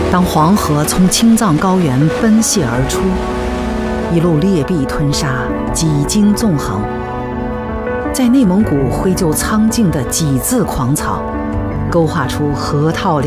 当黄河从青藏高原奔泻而出，一路裂壁吞沙，几经纵横，在内蒙古挥就苍劲的几字狂草，勾画出河套